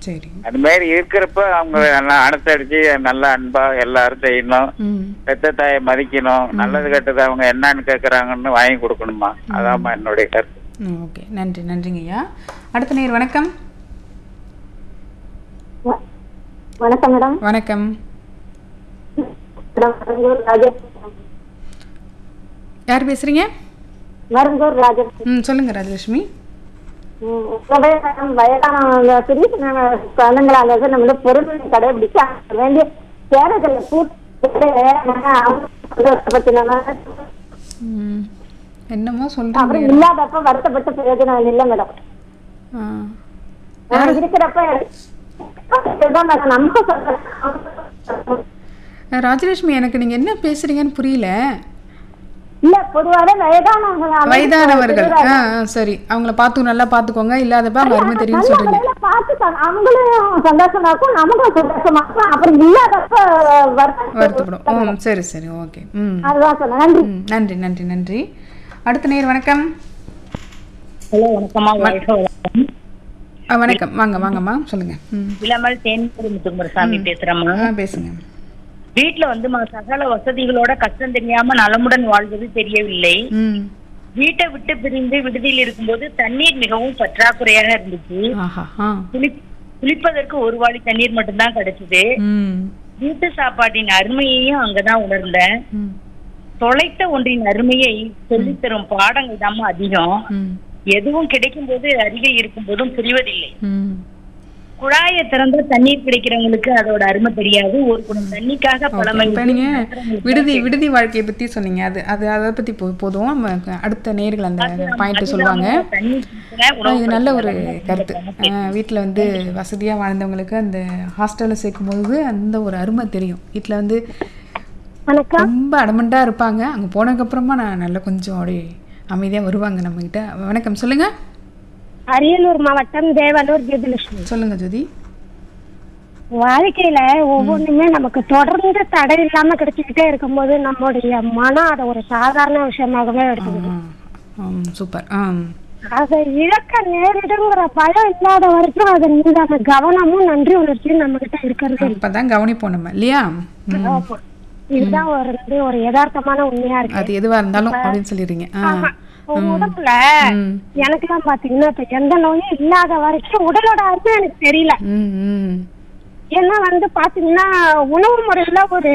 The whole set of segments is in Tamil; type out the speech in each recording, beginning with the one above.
சரி. அது மாதிரி இருக்கிறப்ப அவங்க நல்லா அனுசரிச்சு நல்லா அன்பா எல்லாரும் செய்யணும். பெத்த தாயை மதிக்கணும். நல்லது கெட்டது அவங்க என்னன்னு கேட்கறாங்கன்னு வாங்கி கொடுக்கணுமா. அதாம்மா என்னுடைய கருத்து. ஓகே, நன்றி. நன்றிங்க ஐயா. அடுத்த நேர் வணக்கம். வணக்கம் மேடம். வணக்கம். யார் பேசுறீங்க? சொல்லுங்க ராஜலட்சுமி. வயதான குழந்தைங்களாக நம்ம பொருள் கடைபிடிச்சு வேண்டிய தேவைகளை என்னமோ சொல்றாங்க. இல்லாதப்ப வருத்தப்பட்ட பிரயோஜனம் இல்லை மேடம். இருக்கிறப்ப ராஜலட்சுமி, எனக்கு நீங்க என்ன பேசுறீங்கன்னு புரியல. இல்ல, பொதுவாக வயதானவர்கள் சரி, அவங்கள பார்த்து நல்லா பாத்துக்கோங்க. இல்லாதப்ப அவங்க அருமை தெரியும் சொல்றீங்க. அவங்களும் சந்தோஷமா இருக்கும், நமக்கும் சந்தோஷமா இருக்கும். அப்புறம் இல்லாதப்ப வருத்தப்படும். சரி சரி, ஓகே. நன்றி நன்றி நன்றி. அடுத்த நேர் வணக்கம். ஹலோ, வணக்கம்மா. வணக்கம், வாங்க வாங்கம்மா, சொல்லுங்க. இளமல் தேன்மொழி முத்துக்குமரசாமி பேசுறேம்மா. பேசுங்க. வீட்டுல வந்து சகல வசதிகளோட கஷ்டம் தெரியாம நலமுடன் வாழ்வது தெரியவில்லை. வீட்டை விட்டு பிரிந்து விடுதியில் இருக்கும்போது தண்ணீர் மிகவும் பற்றாக்குறையாக இருந்துச்சு. குளிப்பதற்கு ஒரு வாளி தண்ணீர் மட்டும்தான் கிடைச்சது. வீட்டு சாப்பாட்டின் அருமையையும் அங்கதான் உணர்ந்தேன். தொலைத்த ஒன்றின் அருமையை சொல்லித்தரும் பாடங்கள் தான் அதிகம். எதுவும் கிடைக்கும் போது அருகில் இருக்கும் போதும் புரிவதில்லை. குழாயை திறந்து தண்ணீர் கிடைக்கிறவங்களுக்கு அதோட அருமை தெரியாது. ஒரு குடம் தண்ணிக்காக விடுதி வாழ்க்கையை பத்தி சொன்னீங்க. அதை பத்தி போதும். அடுத்த நேர்கள் அந்த பாயிண்ட் சொல்லுவாங்க. இது நல்ல ஒரு கருத்து. வீட்டுல வந்து வசதியா வாழ்ந்தவங்களுக்கு அந்த ஹாஸ்டல்ல சேர்க்கும் போது அந்த ஒரு அருமை தெரியும். வீட்டுல வந்து ரொம்ப அடமண்டா இருப்பாங்க. அங்க போனதுக்கு அப்புறமா நான் நல்ல கொஞ்சம் அப்படியே அமைதியா வருவாங்க நம்ம கிட்ட. வணக்கம், சொல்லுங்க. அரியலூர் மாவட்டம் தேவலூர் ஜோதிலட்சுமி. சொல்லுங்க ஜோதி. வாழ்க்கையில ஒவ்வொன்றுமே நமக்கு தொடர்ந்து தடை இல்லாம கிடைச்சிக்கிட்டே இருக்கும்போது நம்மளுடைய மனம் அதை ஒரு சாதாரண விஷயமாகவே எடுத்துக்கணும். சூப்பர். அதை இழக்க நேரிடுங்கிற பயம் இல்லாத வரைக்கும் அதன் மீதான கவனமும் நன்றி உணர்ச்சியும் நம்ம கிட்ட இருக்கிறது. இப்பதான் கவனிப்போம் நம்ம, இல்லையா? இதுதான் ஒரு யதார்த்தமான உண்மையா இருக்கு. அது எதுவா இருந்தாலும் அப்படின்னு சொல்லிடுறீங்க. உடம்புல எனக்கு எல்லாம் பாத்தீங்கன்னா இப்ப எந்த நோயும் இல்லாத வரைக்கும் உடலோட அருமை எனக்கு தெரியல. ஏன்னா வந்து பாத்தீங்கன்னா உணவு முறையில ஒரு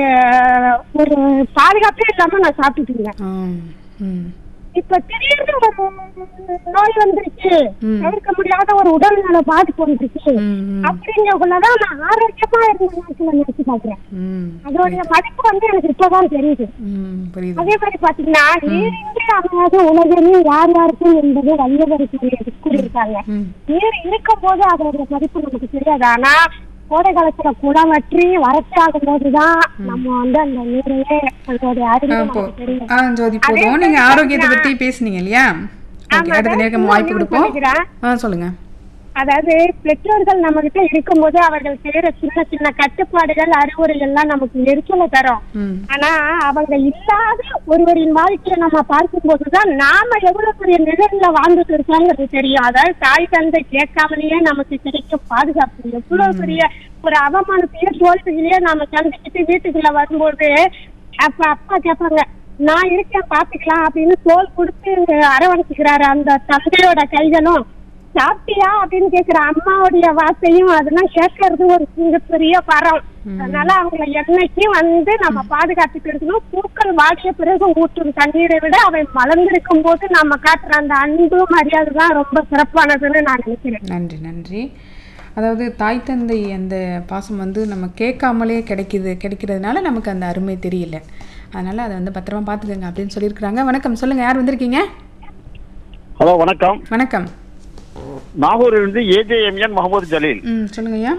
பாதுகாப்பே இல்லாம நான் சாப்பிட்டுட்டு இருந்தேன். இப்ப திடீர்னு ஒரு நோய் வந்துருச்சு, தவிர்க்க முடியாத ஒரு உடல்நல பாதிப்பு வந்துருச்சு அப்படிங்கக்குள்ளதான் நான் ஆரோக்கியமா இருந்த நினைச்சு பாக்குறேன். அதோடைய மதிப்பு வந்து எனக்கு இப்பதான் தெரியுது. அதே மாதிரி பாத்தீங்கன்னா நீரின்றி அமையாத உலகமே யார் யாருக்கும் என்பது வல்லவர் கூறியிருக்காங்க. நீர் இருக்கும் போது அதோடைய மதிப்பு நமக்கு தெரியாது. ஆனா கோடை காலத்துல குளம் வற்றி வறட்சி ஆகும் போதுதான் நம்ம வந்து அந்த நீரையே அதோடைய அறிவு தெரியும். நீங்க ஆரோக்கியத்தை பத்தி பேசுனீங்க இல்லையா? அடுத்த நேரம் வாய்ப்பு கொடுப்போம். சொல்லுங்க. அதாவது பெற்றோர்கள் நம்ம கிட்ட இருக்கும்போது அவர்கள் செய்யற சின்ன சின்ன கட்டுப்பாடுகள் அறிவுரைகள் எல்லாம் நமக்கு எரிச்சலை தரும். ஆனா அவங்க இல்லாத ஒருவரின் வாழ்க்கையை நம்ம பார்க்கும் போதுதான் நாம எவ்வளவு பெரிய நிழல்ல வாழ்ந்துட்டு இருக்கோங்கிறது தெரியும். அதாவது தாய் தந்தை கேட்காமலேயே நமக்கு கிடைக்கும் பாதுகாப்பு எவ்வளவு பெரிய ஒரு அவமானத்தையே தோல்வியிலேயே நாம சந்திச்சுட்டு வீட்டுக்குள்ள வரும்போது அப்ப அப்பா கேட்பாங்க, நான் இருக்கேன் பாத்துக்கலாம் அப்படின்னு தோல் கொடுத்து அரவணைச்சுக்கிறாரு அந்த தந்தையோட கைகளும். சாப்பிட்டியா அப்படின்னு கேக்குற அம்மாவுடைய வார்த்தையும் அதெல்லாம் கேட்கறது ஒரு மிகப்பெரிய பரம். அதனால அவங்களை என்னைக்கும் வந்து நம்ம பாதுகாத்துட்டு இருக்கணும். பூக்கள் வாடிய பிறகு ஊற்றும் தண்ணீரை விட அவை மலர்ந்திருக்கும் போது நம்ம காட்டுற அந்த அன்பு மரியாதை தான் ரொம்ப சிறப்பானதுன்னு நான் நினைக்கிறேன். நன்றி நன்றி. அதாவது தாய் தந்தை அந்த பாசம் வந்து நம்ம கேட்காமலே கிடைக்கிறதுனால நமக்கு அந்த அருமை தெரியல. அதனால அதை வந்து பத்திரமா பார்த்துக்கோங்க அப்படின்னு சொல்லியிருக்கிறாங்க. வணக்கம், சொல்லுங்க. யார் வந்திருக்கீங்க? ஹலோ, வணக்கம். வணக்கம். நாகூரிலிருந்து ஏஜேஎம்என் முகமது ஜலீல். சொல்லுங்க ஐயா.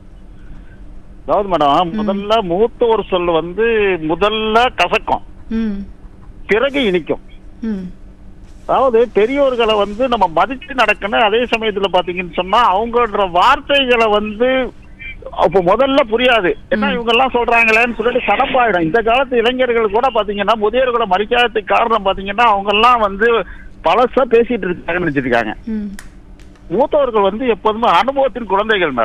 அதாவது மேடம், முதல்ல மூத்த ஒரு சொல் வந்து முதல்ல கசக்கும், பிறகு இனிக்கும். அதாவது பெரியோர்களை வந்து நம்ம மதிச்சு நடக்கணும். அதே சமயத்துல பாத்தீங்கன்னு சொன்னா அவங்களோட வார்த்தைகளை வந்து அப்ப முதல்ல புரியாது. ஏன்னா இவங்க எல்லாம் சொல்றாங்களேன்னு சொல்லிட்டு சடப்பாயிடும். இந்த காலத்து இளைஞர்கள் கூட பாத்தீங்கன்னா முதியோர்களை மதிக்காததுக்கு காரணம் பாத்தீங்கன்னா அவங்க எல்லாம் வந்து பழசா பேசிட்டு இருக்காங்கன்னு நினைச்சிருக்காங்க. மூத்தவர்கள் வந்து எப்போதுமே அனுபவத்தின் குழந்தைகள்.